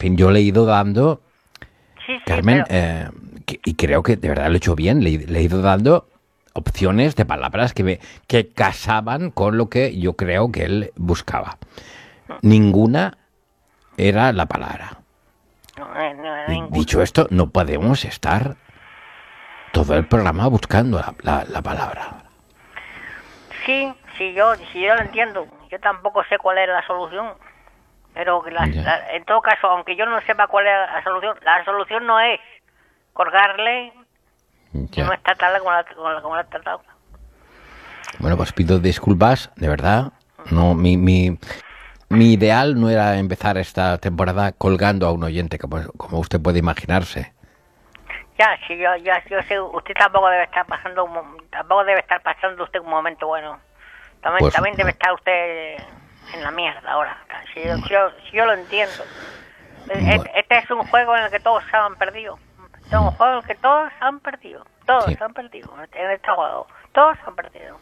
fin, yo le he ido dando, Sí, Carmen, pero... y creo que de verdad lo he hecho bien, le he ido dando opciones de palabras que casaban con lo que yo creo que él buscaba. Ninguna era la palabra. No, Dicho esto, no podemos estar todo el programa buscando la palabra. Sí, yo lo entiendo. Yo tampoco sé cuál es la solución. Pero en todo caso, aunque yo no sepa cuál es la solución no es colgarle y no es tratarla como la he tratado. Bueno, pues pido disculpas, de verdad. No, mi ideal no era empezar esta temporada colgando a un oyente, como usted puede imaginarse. Ya, sí, yo sé, usted tampoco debe estar pasando usted un momento bueno. También debe estar usted en la mierda ahora. Si yo lo entiendo. Bueno. Este es un juego en el que todos se han perdido. Es un juego en el que todos han perdido. Todos Sí. se han perdido en este juego. Todos se han perdido.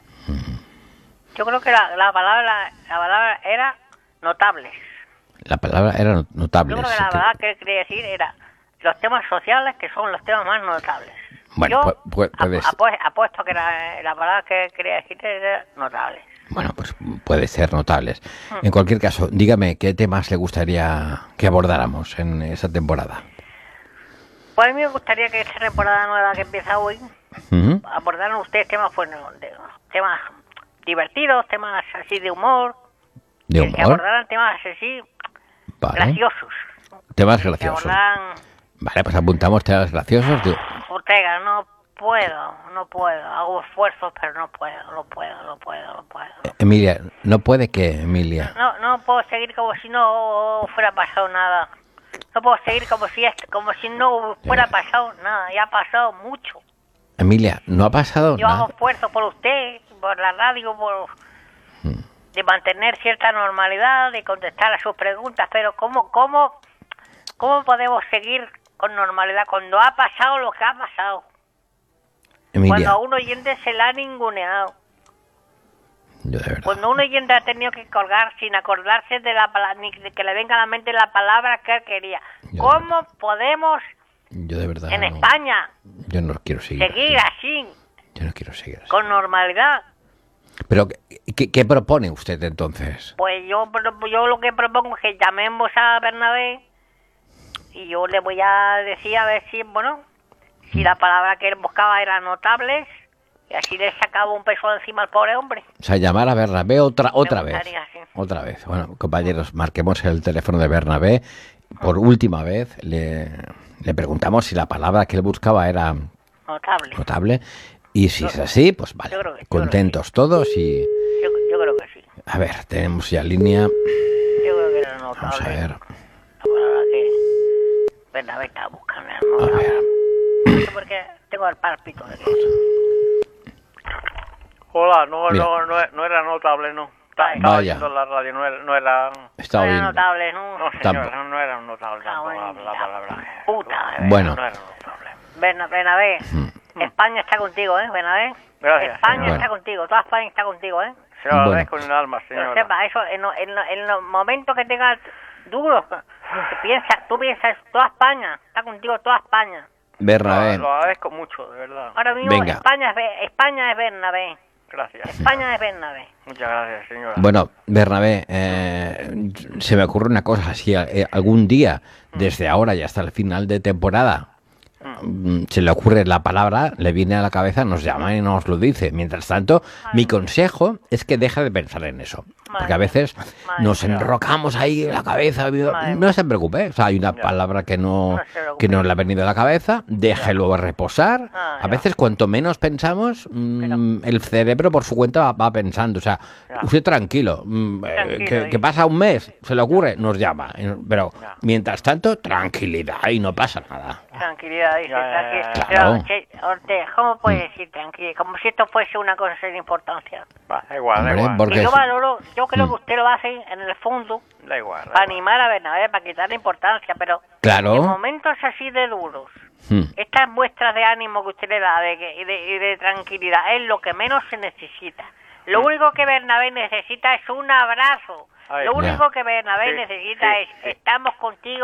Yo creo que la palabra era notables. La palabra era notable. Yo creo que la palabra que quería decir era los temas sociales, que son los temas más notables. Bueno, yo puedes... apuesto que la palabra que quería decir era notables. Bueno, pues puede ser notables. En cualquier caso, dígame, ¿qué temas le gustaría que abordáramos en esa temporada? Pues a mí me gustaría que esta temporada nueva que empieza hoy abordaran ustedes temas, temas divertidos, temas así de humor. ¿De Que humor? abordaran temas así graciosos. Temas graciosos. Que abordaran... Vale, pues apuntamos temas graciosos. Ortega, no puedo. Hago esfuerzos, pero no puedo. Emilia, ¿no puede qué, Emilia? No puedo seguir como si no fuera pasado nada. No puedo seguir como si no fuera pasado nada. Ya ha pasado mucho. Emilia, ¿no ha pasado Yo nada? hago esfuerzos por usted, por la radio, de mantener cierta normalidad, de contestar a sus preguntas, pero ¿cómo podemos seguir con normalidad cuando ha pasado lo que ha pasado? Emilia, Cuando a un oyente se le ha ninguneado. yo de verdad. Cuando un oyente ha tenido que colgar sin acordarse de la palabra, ni de que le venga a la mente la palabra que él quería. ¿Cómo podemos Yo de verdad en no. España Yo no quiero seguir así, Yo no quiero seguir así. con normalidad? Pero, ¿qué propone usted entonces? Pues yo lo que propongo es que llamemos a Bernabé y yo le voy a decir a ver si la palabra que él buscaba era notables y así le sacaba un peso encima al pobre hombre. O sea, llamar a Bernabé otra vez. gustaría, sí. Otra vez. Bueno, compañeros, marquemos el teléfono de Bernabé. Por última vez le preguntamos si la palabra que él buscaba era notable. Y si es así, pues vale. Contentos todos y... Yo creo que sí. A ver, tenemos ya línea. Yo creo que era notable. Vamos a ver. La palabra que Bernabé estaba buscando. A ver. No sé por qué tengo el pálpito de que... Hola, Mira. no era notable, no. Vaya. Estaba oyendo la radio, no era... Está no era oyendo. notable, ¿no? No, señora, Tampoco. no era notable tampoco la palabra. Puta. Bueno. No era notable. Bernabé, España está contigo, Bernabé. Gracias, España señora. está contigo, toda España está contigo, Se lo agradezco en el alma, Pero señora. sepa, eso, en los momentos que tengas duros, tú piensas, toda España, está contigo toda España. Bernabé. Lo agradezco mucho, de verdad. Ahora mismo Venga. España es Bernabé. Gracias. España es Bernabé. Muchas gracias, señora. Bueno, Bernabé, se me ocurre una cosa. Si algún día, desde ahora y hasta el final de temporada, se le ocurre la palabra, le viene a la cabeza, nos llama y nos lo dice. Mientras tanto, mi consejo es que deje de pensar en eso. Porque a veces nos enrocamos ahí en la cabeza. No se preocupe. O sea, hay una palabra que no le ha venido a la cabeza, déjelo reposar. A veces, cuanto menos pensamos, el cerebro por su cuenta va pensando. O sea, usted tranquilo. Que pasa un mes, se le ocurre, nos llama. Pero, mientras tanto, tranquilidad y no pasa nada. Tranquilidad, dice. Claro. Ortega, ¿cómo puede decir tranquilidad? Como si esto fuese una cosa sin importancia. Da igual, Hombre, da igual. porque- Yo creo que usted lo hace en el fondo Da igual. para animar a Bernabé, para quitarle importancia, pero Claro. en momentos así de duros, estas muestras de ánimo que usted le da y de tranquilidad es lo que menos se necesita. Lo único que Bernabé necesita es un abrazo. Ay, Lo ya. único que Bernabé Sí, necesita sí, es sí. estamos contigo.